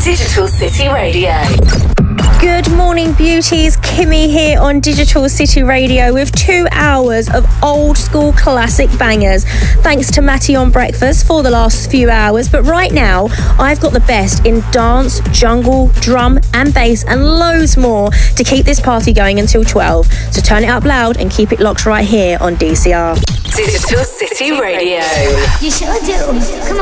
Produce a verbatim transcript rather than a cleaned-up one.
Digital City Radio. Good morning, beauties. Kimmy here on Digital City Radio with two hours of old school classic bangers. Thanks to Matty on breakfast for the last few hours. But right now, I've got the best in dance, jungle, drum and bass and loads more to keep this party going until twelve. So turn it up loud and keep it locked right here on D C R. Digital City Radio. You sure do. Come on.